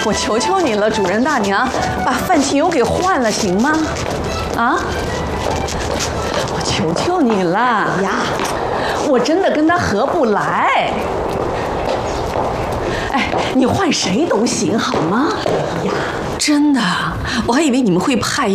我求求你了，主人大娘，把范庆勇给换了，行吗？啊！我求求你了呀！我真的跟他合不来。哎，你换谁都行，好吗？呀，真的，我还以为你们会派